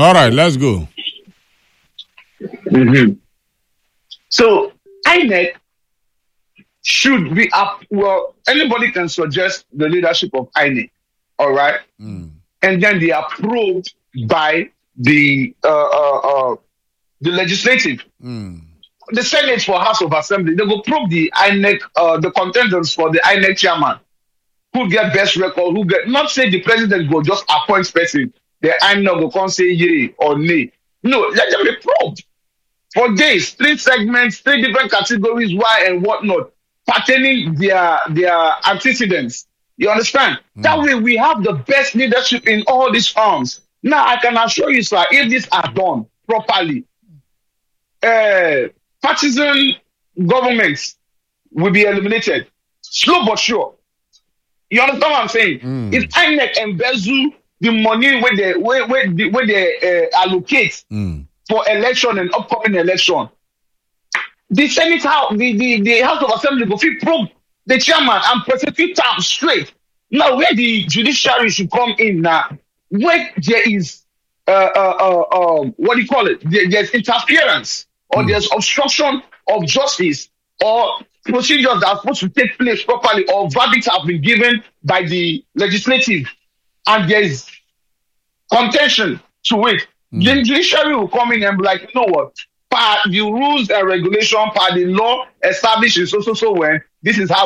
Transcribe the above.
All right, let's go. Mm-hmm. So INEC should be up. Well, anybody can suggest the leadership of INEC, all right, and then they are approved by the legislative. The Senate for House of Assembly, they will probe the INEC, the contenders for the INEC chairman, who get best record, who get, not say the president will just appoint person, the INEC will come say yay or nay. No, let them be probed for days, 3 segments, 3 different categories, why and whatnot, pertaining their antecedents. You understand? That way we have the best leadership in all these arms. Now I can assure you, sir, if these are done properly, partisan governments will be eliminated, slow but sure. You understand what I'm saying? If INEC embezzle the money where they allocate for election and upcoming election, the Senate House, the House of Assembly will probe the chairman and prosecute them straight. Now, where the judiciary should come in now, where there is what do you call it? There's interference or there's obstruction of justice or procedures that are supposed to take place properly or verdicts have been given by the legislative and there is contention to it, the judiciary will come in and be like, you know what? Per the rules and regulation, per the law established in so when, this is how